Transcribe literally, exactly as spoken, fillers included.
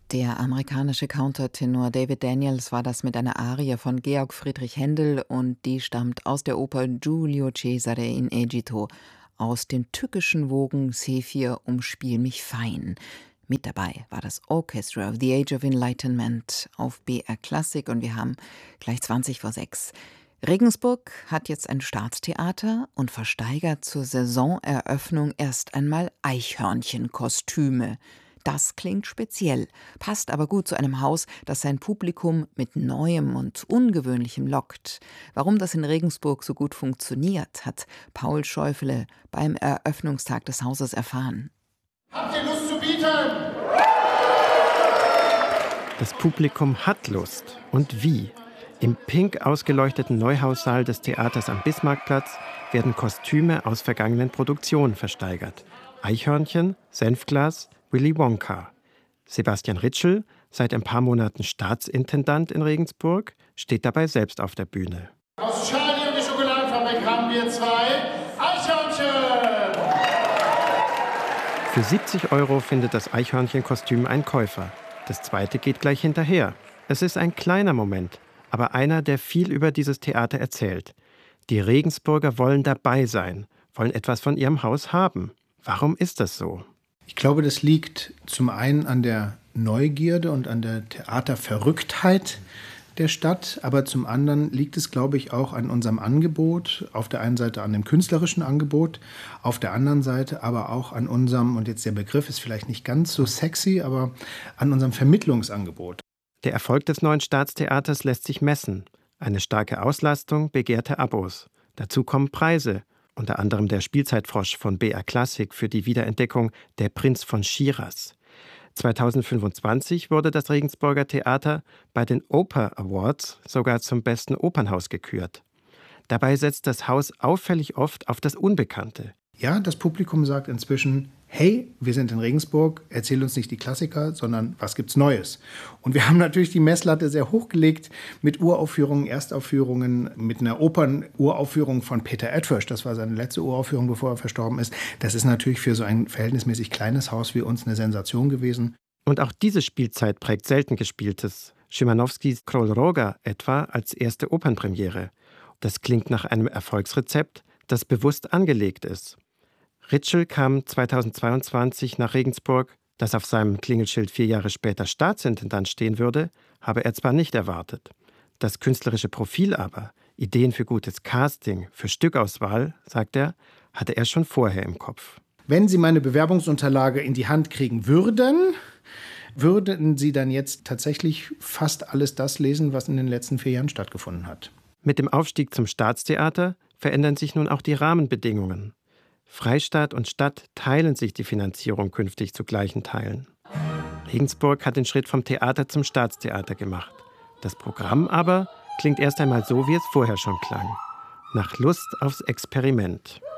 Der amerikanische Countertenor David Daniels war das mit einer Arie von Georg Friedrich Händel, und die stammt aus der Oper Giulio Cesare in Egitto, aus den tückischen Wogen Sephir umspiel mich fein. Mit dabei war das Orchestra of the Age of Enlightenment auf B R Klassik, und wir haben gleich zwanzig vor sechs. Regensburg hat jetzt ein Staatstheater und versteigert zur Saisoneröffnung erst einmal Eichhörnchenkostüme. Das klingt speziell, passt aber gut zu einem Haus, das sein Publikum mit Neuem und Ungewöhnlichem lockt. Warum das in Regensburg so gut funktioniert, hat Paul Schäufele beim Eröffnungstag des Hauses erfahren. Habt ihr Lust zu bieten? Das Publikum hat Lust. Und wie? Im pink ausgeleuchteten Neuhaussaal des Theaters am Bismarckplatz werden Kostüme aus vergangenen Produktionen versteigert. Eichhörnchen, Senfglas, Willy Wonka. Sebastian Ritschl, seit ein paar Monaten Staatsintendant in Regensburg, steht dabei selbst auf der Bühne. Aus Charlie und die Schokoladenfabrik haben wir zwei Eichhörnchen! Für siebzig Euro findet das Eichhörnchenkostüm einen Käufer. Das zweite geht gleich hinterher. Es ist ein kleiner Moment, aber einer, der viel über dieses Theater erzählt. Die Regensburger wollen dabei sein, wollen etwas von ihrem Haus haben. Warum ist das so? Ich glaube, das liegt zum einen an der Neugierde und an der Theaterverrücktheit der Stadt, aber zum anderen liegt es, glaube ich, auch an unserem Angebot. Auf der einen Seite an dem künstlerischen Angebot, auf der anderen Seite aber auch an unserem, und jetzt der Begriff ist vielleicht nicht ganz so sexy, aber an unserem Vermittlungsangebot. Der Erfolg des neuen Staatstheaters lässt sich messen. Eine starke Auslastung, begehrte Abos. Dazu kommen Preise. Unter anderem der Spielzeitfrosch von B R Klassik für die Wiederentdeckung Der Prinz von Schiras. zweitausendfünfundzwanzig wurde das Regensburger Theater bei den Oper Awards sogar zum besten Opernhaus gekürt. Dabei setzt das Haus auffällig oft auf das Unbekannte. Ja, das Publikum sagt inzwischen, hey, wir sind in Regensburg, erzähl uns nicht die Klassiker, sondern was gibt's Neues? Und wir haben natürlich die Messlatte sehr hochgelegt mit Uraufführungen, Erstaufführungen, mit einer Opernuraufführung von Peter Edfirsch. Das war seine letzte Uraufführung, bevor er verstorben ist. Das ist natürlich für so ein verhältnismäßig kleines Haus wie uns eine Sensation gewesen. Und auch diese Spielzeit prägt selten Gespieltes. Szymanowskis Król Róga etwa als erste Opernpremiere. Das klingt nach einem Erfolgsrezept, das bewusst angelegt ist. Ritschl kam zweitausendzweiundzwanzig nach Regensburg. Dass auf seinem Klingelschild vier Jahre später Staatsintendant stehen würde, habe er zwar nicht erwartet. Das künstlerische Profil aber, Ideen für gutes Casting, für Stückauswahl, sagt er, hatte er schon vorher im Kopf. Wenn Sie meine Bewerbungsunterlage in die Hand kriegen würden, würden Sie dann jetzt tatsächlich fast alles das lesen, was in den letzten vier Jahren stattgefunden hat. Mit dem Aufstieg zum Staatstheater verändern sich nun auch die Rahmenbedingungen. Freistaat und Stadt teilen sich die Finanzierung künftig zu gleichen Teilen. Regensburg hat den Schritt vom Theater zum Staatstheater gemacht. Das Programm aber klingt erst einmal so, wie es vorher schon klang. Nach Lust aufs Experiment.